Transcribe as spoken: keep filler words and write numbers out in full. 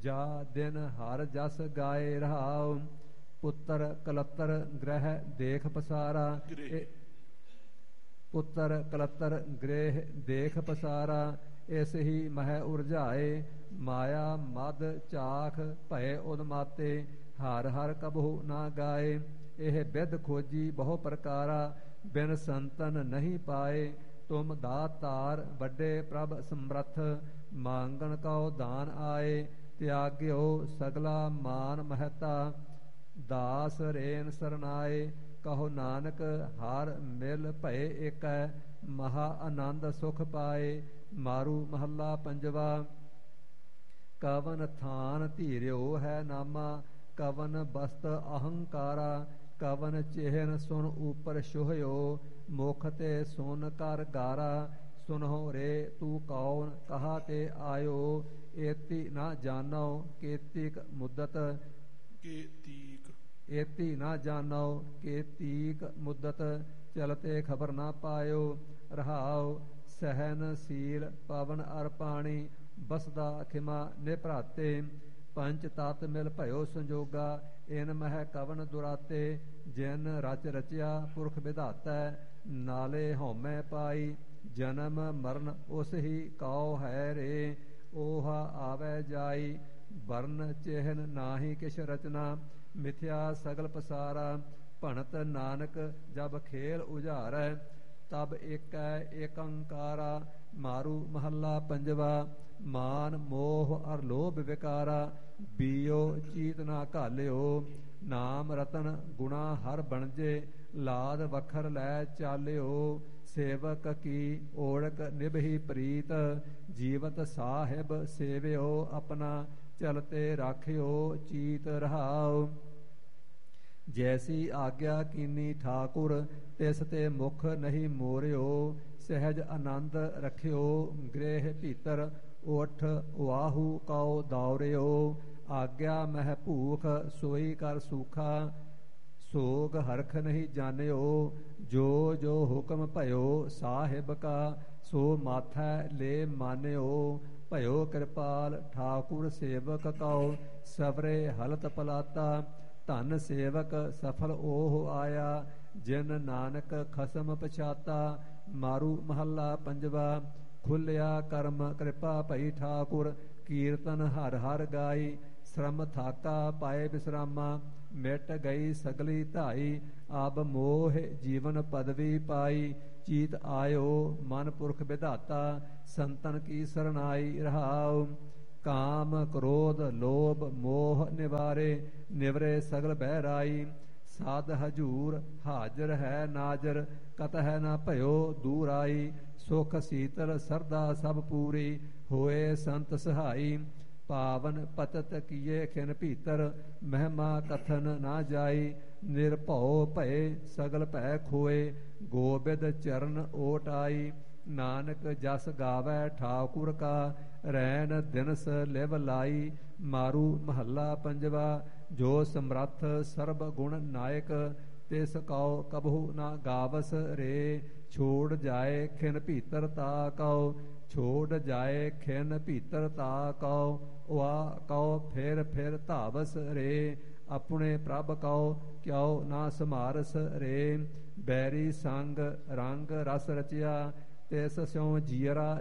ਜਾ ਦਿਨ ਹਰ ਜਸ ਗਾਏ ਰਹਾਉ। ਪੁੱਤਰ ਕਲੱਤਰ ਗ੍ਰਹਿ ਦੇਖ ਪਸਾਰਾ, ਪੁੱਤਰ ਕਲੱਤਰ ਗ੍ਰਹਿ ਦੇਖ ਪਸਾਰਾ। ਇਸ ਹੀ ਮਹਿ ਉਰਝਾਏ, ਮਾਇਆ ਮਦ ਚਾਖ ਭਏ ਉਦਮਾਤੇ। ਹਰ ਹਰ ਕਬਹੂ ਨਾ ਗਾਏ, ਇਹ ਬਿਧ ਖੋਜੀ ਬਹੁ ਪ੍ਰਕਾਰਾ। ਬਿਨ ਸੰਤਨ ਨਹੀਂ ਪਾਏ, ਤੁਮ ਦਾਤਾਰ ਵੱਡੇ ਪ੍ਰਭ ਸਮਰੱਥ। ਮੰਗਣ ਕਉ ਦਾਨ ਆਏ, ਤਿਆਗਿਓ ਸਗਲਾ ਮਾਨ ਮਹਤਾ। ਦਾਸ ਰੇਨ ਸਰਨਾਏ, ਕਹੋ ਨਾਨਕ ਹਰ ਮਿਲ ਭਏ ਏਕੈ। ਮਹਾ ਆਨੰਦ ਸੁਖ ਪਾਏ, ਮਾਰੂ ਮਹੱਲਾ ਪੰਜਵਾ। ਕਵਨ ਥਾਨ ਧੀਰਿਓ ਹੈ ਨਾਮਾ, ਕਵਨ ਬਸਤ ਅਹੰਕਾਰਾ। ਕਵਨ ਚਿਹਨ ਸੁਨ ਉਪਰ ਛੋਹਿਓ, ਮੁਖ ਤੇ ਸੁਨ ਕਰ ਗਾਰਾ। ਸੁਨਹੁ ਰੇ ਤੂੰ ਕੌਣ ਕਹਾ ਤੇ ਆਇਓ, ਏਤੀ ਨਾ ਜਾਣੋ ਕੇਤਿਕ ਮੁਦਤ। ਕੇਤੀਕ ਏਤੀ ਨਾ ਜਾਣੋ ਕੇਤੀਕ ਮੁਦਤ, ਚਲਤੇ ਖਬਰ ਨਾ ਪਾਇਓ। ਰਹਾਉ ਸਹਿਨਸ਼ੀਲ ਪਵਨ ਅਰ ਪਾਣੀ, ਬਸਦਾ ਖਿਮਾ ਨਿਭਰਾਤੇ। ਪੰਚ ਤਤ ਮਿਲ ਭਇਓ ਸੰਜੋਗਾ, ਇਨ ਮਹਿ ਕਵਨ ਦੁਰਾਤੇ। ਜਿਨ ਰਚ ਰਚਿਆ ਪੁਰਖ ਵਿਧਾਤੈ, ਨਾਲੇ ਹਉਮੈ ਪਾਈ। ਜਨਮ ਮਰਨ ਉਸ ਹੀ ਕਉ ਹੈ ਰੇ, ਓਹਾ ਆਵੈ ਜਾਈ। ਵਰਨ ਚਿਹਨ ਨਾਹੀ ਕਿਛ ਰਚਨਾ, ਮਿਥਿਆ ਸਗਲ ਪਸਾਰਾ। ਭਣਤ ਨਾਨਕ ਜਬ ਖੇਲ ਉਝਾਰੈ, ਤਬ ਏਕੈ ਏਕੰਕਾਰਾ। ਮਾਰੂ ਮਹੱਲਾ ਪੰਜਵਾ। ਮਾਨ ਮੋਹ ਅਰ ਲੋਭ ਵਿਕਾਰਾ, ਬੀਓ ਚੀਤ ਨਾ ਘਾਲਿਓ। ਨਾਮ ਰਤਨ ਗੁਣਾ ਹਰ ਬਣਜੇ, ਲਾਦ ਵਖਰ ਲੈ ਚਾਲਿਓ। ਸੇਵਕ ਕੀ ਓੜਕ ਨਿਭੀ ਪ੍ਰੀਤ, ਜੀਵਤ ਸਾਹਿਬ ਸੇਵਿਓ ਆਪਣਾ। ਚਲਤੇ ਰਾਖਿਓ ਚੀਤ ਰਹਾਉ, ਜੈਸੀ ਆਗਿਆ ਕੀਨੀ ਠਾਕੁਰ। ਤਿਸ ਤੇ ਮੁਖ ਨਹੀਂ ਮੋਰਿਓ, ਸਹਿਜ ਆਨੰਦ ਰਖਿਓ। ਗ੍ਰਹਿ ਭੀਤਰ ਉਠ ਵਾਹੂ ਕਉ ਦੌਰਿਓ। ਆਗਿਆ ਮਹਿ ਭੂਖ ਸੋਈ ਕਰ ਸੂਖਾ, ਸੋਗ ਹਰਖ ਨਹੀਂ ਜਾਣਿਓ। ਜੋ ਜੋ ਹੁਕਮ ਭਇਓ ਸਾਹਿਬ ਕਾ, ਸੋ ਮਾਥੈ ਲੈ ਮਾਨਿਓ। ਭਇਓ ਕਿਰਪਾਲ ਠਾਕੁਰ ਸੇਵਕ ਕਉ, ਸਵਰੇ ਹਲਤ ਪਲਾਤਾ। ਧਨ ਸੇਵਕ ਸਫਲ ਓਹ ਆਇਆ, ਜਿਨ ਨਾਨਕ ਖਸਮ ਪਛਾਤਾ। ਮਾਰੂ ਮਹੱਲਾ ਪੰਜਵਾ। ਖੁੱਲਿਆ ਕਰਮ ਕਿਰਪਾ ਭਈ ਠਾਕੁਰ, ਕੀਰਤਨ ਹਰ ਹਰ ਗਾਈ। ਸ਼ਰਮ ਥਾਕਾ ਪਾਏ ਬਿਸਰਾਮਾ, ਮਿਟ ਗਈ ਸਗਲੀ ਧਾਈ। ਆਬ ਮੋਹ ਜੀਵਨ ਪਦਵੀ ਪਾਈ, ਚੀਤ ਆਇਓ ਮਨ ਪੁਰਖ ਵਿਧਾਤਾ। ਸੰਤਨ ਕੀ ਸਰਨਾਈ ਰਹਾਉ, ਕਾਮ ਕ੍ਰੋਧ ਲੋਭ ਮੋਹ ਨਿਵਾਰੇ। ਨਿਵਰੇ ਸਗਲ ਬਹਿਰਾਈ, ਸਾਧ ਹਜੂਰ ਹਾਜ਼ਰ ਹੈ ਨਾਜ਼ਰ। ਕਤਹਿ ਨਾ ਭਇਓ ਦੂਰ ਆਈ, ਸੁਖ ਸੀਤਲ ਸਰਦਾ ਸਭ ਪੂਰੀ। ਹੋਏ ਸੰਤ ਸਹਾਈ, ਪਾਵਨ ਪਤਤ ਕੀਏ ਖਿਨ ਭੀਤਰ। ਮਹਿਮਾ ਕਥਨ ਨਾ ਜਾਈ, ਨਿਰਭਉ ਭਏ ਸਗਲ ਭੈ ਖੋਏ। ਗੋਬਿੰਦ ਚਰਨ ਓਟ ਆਈ, ਨਾਨਕ ਜਸ ਗਾਵੈ ਠਾਕੁਰ ਕਾ। ਰੈਣ ਦਿਨਸ ਲਿਵ ਲਾਈ। ਮਾਰੂ ਮਹੱਲਾ ਪੰਜਵਾ। ਜੋ ਸਮਰੱਥ ਸਰਬ ਗੁਣ ਨਾਇਕ, ਤਿਸ ਕਉ ਕਬਹੂ ਨਾ ਗਾਵਸ ਰੇ। ਛੋੜ ਜਾਏ ਖਿਨ ਭੀਤਰ ਤਾ ਕਉ, ਛੋੜ ਜਾਏ ਖਿਨ ਭੀਤਰ ਤਾ ਕਉ। ਵਾ ਕਉ ਫਿਰ ਫਿਰ ਧਾਵਸ ਰੇ, ਆਪਣੇ ਪ੍ਰਭ ਕਉ ਕਿਉ ਨਾ ਸਮਾਰਸ ਰੇ। ਬੈਰੀ ਸੰਗ ਰੰਗ ਰਸ ਰਚਿਆ, ਤਿਸ ਸਿਉ ਜੀਅਰਾ